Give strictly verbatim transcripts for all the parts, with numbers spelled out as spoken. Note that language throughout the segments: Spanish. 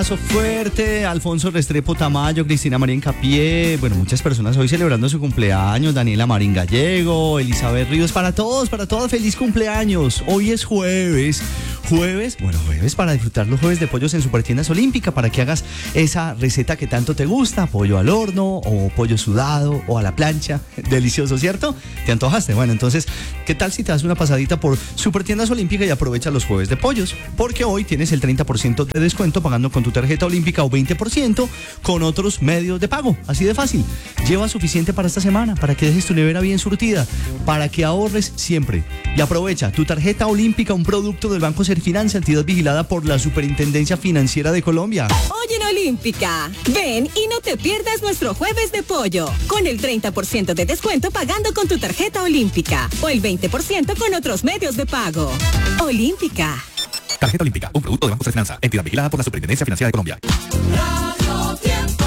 abrazo fuerte. Alfonso Restrepo Tamayo, Cristina María Incapié. Bueno, muchas personas hoy celebrando su cumpleaños. Daniela Marín Gallego, Elizabeth Ríos. Para todos, para todas, feliz cumpleaños. Hoy es jueves. Jueves, bueno, jueves para disfrutar los jueves de pollos en Supertiendas Olímpica, para que hagas esa receta que tanto te gusta, pollo al horno o pollo sudado o a la plancha. Delicioso, ¿cierto? ¿Te antojaste? Bueno, entonces, ¿qué tal si te das una pasadita por Supertiendas Olímpica y aprovechas los jueves de pollos? Porque hoy tienes el treinta por ciento de descuento pagando con tu tarjeta olímpica o veinte por ciento con otros medios de pago. Así de fácil. Lleva suficiente para esta semana, para que dejes tu nevera bien surtida, para que ahorres siempre. Y aprovecha tu tarjeta olímpica, un producto del Banco Serfinanza, entidad vigilada por la Superintendencia Financiera de Colombia. Oye, en Olímpica, ven y no te pierdas nuestro jueves de pollo, con el treinta por ciento de descuento pagando con tu tarjeta olímpica o el veinte por ciento con otros medios de pago. Olímpica. Tarjeta Olímpica, un producto de Banco Serfinanza, entidad vigilada por la Superintendencia Financiera de Colombia. Radio Tiempo.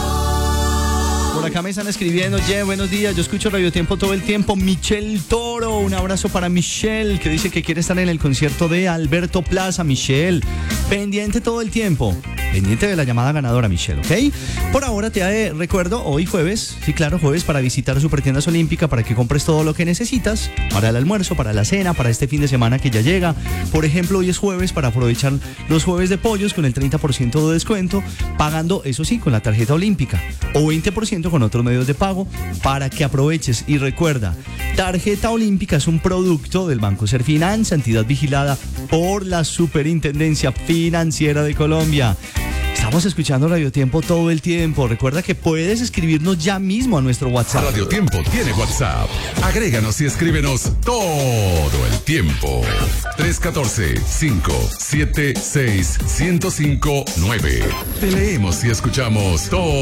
Por acá me están escribiendo, Ye, buenos días, yo escucho Radio Tiempo todo el tiempo. Michelle Toro, un abrazo para Michelle, que dice que quiere estar en el concierto de Alberto Plaza. Michelle, pendiente todo el tiempo, pendiente de la llamada ganadora, Michelle, ¿ok? Por ahora te eh, recuerdo, hoy jueves, sí claro, jueves para visitar Supertiendas Olímpica, para que compres todo lo que necesitas, para el almuerzo, para la cena, para este fin de semana que ya llega. Por ejemplo, hoy es jueves para aprovechar los jueves de pollos con el treinta por ciento de descuento, pagando, eso sí, con la tarjeta olímpica, o veinte por ciento con otros medios de pago, para que aproveches. Y recuerda, tarjeta olímpica es un producto del Banco Serfinanza, entidad vigilada por la Superintendencia Financiera de Colombia. Estamos escuchando Radio Tiempo todo el tiempo. Recuerda que puedes escribirnos ya mismo a nuestro WhatsApp. Radio Tiempo tiene WhatsApp. Agréganos y escríbenos todo el tiempo. tres uno cuatro, cinco siete seis, uno cero cinco nueve. Te leemos y escuchamos todo